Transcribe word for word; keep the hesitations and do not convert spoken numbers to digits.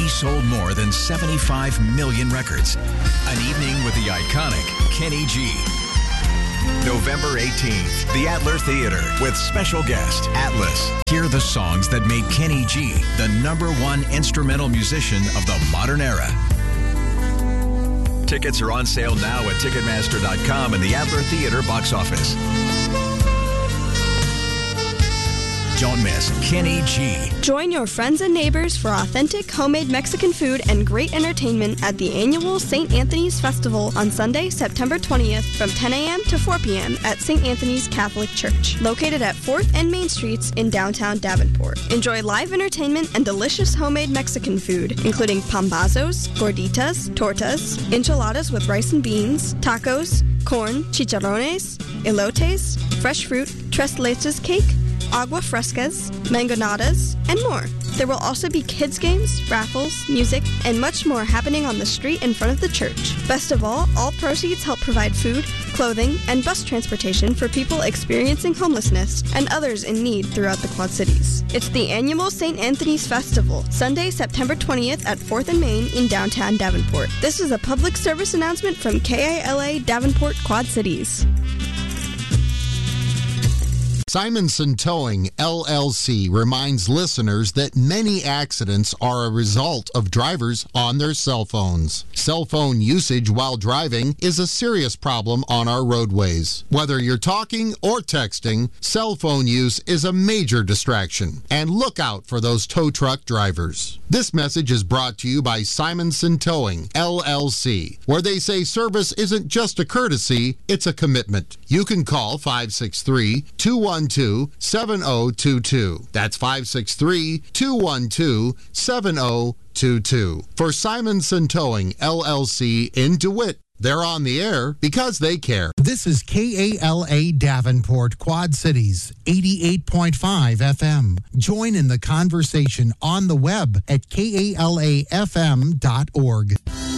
sold more than seventy-five million records. An evening with the iconic Kenny G. November eighteenth, the Adler Theater with special guest Atlas. Hear the songs that made Kenny G the number one instrumental musician of the modern era. Tickets are on sale now at Ticketmaster dot com and the Adler Theater box office. Don't miss Kenny G. Join your friends and neighbors for authentic homemade Mexican food and great entertainment at the annual Saint Anthony's Festival on Sunday, September twentieth from ten a.m. to four p.m. at Saint Anthony's Catholic Church, located at fourth and Main Streets in downtown Davenport. Enjoy live entertainment and delicious homemade Mexican food, including pambazos, gorditas, tortas, enchiladas with rice and beans, tacos, corn, chicharrones, elotes, fresh fruit, tres leches cake, agua frescas, mangonadas, and more. There will also be kids' games, raffles, music, and much more happening on the street in front of the church. Best of all, all proceeds help provide food, clothing, and bus transportation for people experiencing homelessness and others in need throughout the Quad Cities. It's the annual Saint Anthony's Festival, Sunday, September twentieth at fourth and Main in downtown Davenport. This is a public service announcement from K A L A Davenport Quad Cities. Simonson Towing, L L C, reminds listeners that many accidents are a result of drivers on their cell phones. Cell phone usage while driving is a serious problem on our roadways. Whether you're talking or texting, cell phone use is a major distraction. And look out for those tow truck drivers. This message is brought to you by Simonson Towing, L L C, where they say service isn't just a courtesy, it's a commitment. You can call five six three, two one two, seven zero two two. That's five six three, two one two, seven zero two two. For Simonson Towing, L L C in DeWitt, they're on the air because they care. This is K A L A Davenport, Quad Cities, eighty-eight point five F M. Join in the conversation on the web at K A L A F M dot org.